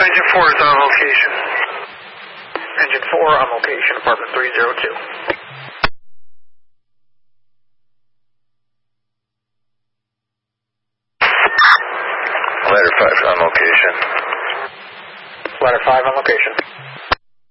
Engine 4 is on location. Engine 4 on location, apartment 302. Ladder 5 on location. Ladder 5 on location.